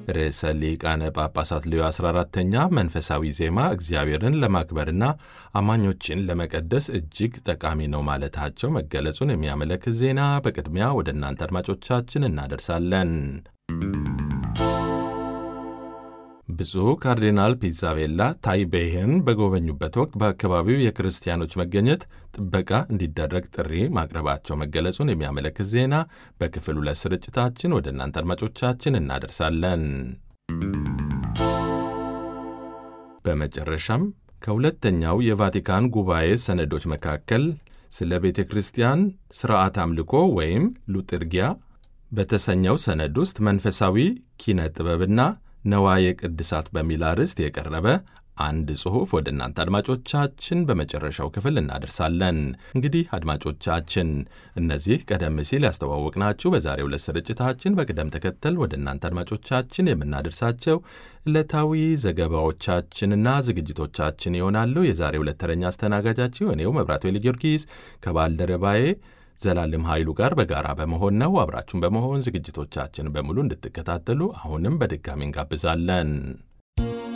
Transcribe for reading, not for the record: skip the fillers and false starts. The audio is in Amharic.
ርዕሰ ሊቃነ ጳጳሳት ሌዮ 14ኛ መንፈሳዊ ዜማ እግዚአብሔርን ለማክበርና አማኞችን ለመቀደስ እጅግ ጠቃሚ ነው ማለታቸው መገለጹን የሚያመለክት ዜና በቅድሚያ ወደ እናንተ አድማጮቻችን እናደርሳለን። ብፁዕ ካርዲናል ፒዛቤላ ታይቤይን በጎበኙበት ወቅት በአካባቢው የክርስቲያኖች መገኘት ጥበቃ እንዲደረግ ጥሪ ማቅረባቸው መገለጹን የሚያመለክት ዜና በክፍል 2 ስርጭታችን ወደ እናንተ አድማጮቻችን እናደርሳለን። በመጨረሻም ከሁለተኛው የቫቲካን ጉባኤ ሰነዶች መካከል ስለ ቤተ ክርስቲያን ሥርዓት አምልኮ ወይም ሉጥርጊያ በተሰኘው ሰነድ ውስጥ መንፈሳዊ ኪነ ጥበብና ነዋየ ቅድሳት በሚል አርዕስት የቀረበ አንድ ጽሑፍ ወደ እናንተ አድማጮቻችን በመጨረሻው ክፍል እናደርሳለን። እንግዲህ አድማጮቻችን እነዚህ ቀደም ሲል ያስተዋወቅናችሁ በዛሬው ዕለት ስርጭታችን በቅደም ተከተል ወደ እናንተ አድማጮቻችን የምናደርሳቸው ዕለታዊ ዘገባዎቻችንና ዝግጅቶቻችን ይሆናሉ። የዛሬው ዕለት ተረኛ አስተናጋጃችሁ እኔው መብራቱ ጊዮርጊስ ከባልደረባዬ ዘላለም ኃይሉ ጋር በጋራ በመሆን ነው። አብራችሁን በመሆን ዝግጅቶቻችን በሙሉ እንድትከታተሉ አሁንም በድጋሚ እንጋብዛለን።